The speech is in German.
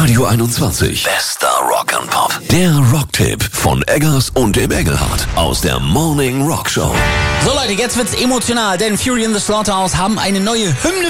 Radio 21. Bester Rock and Pop. Der Rocktipp von Eggers und dem Engelhardt aus der Morning Rock Show. So Leute, jetzt wird's emotional, denn Fury in the Slaughterhouse haben eine neue Hymne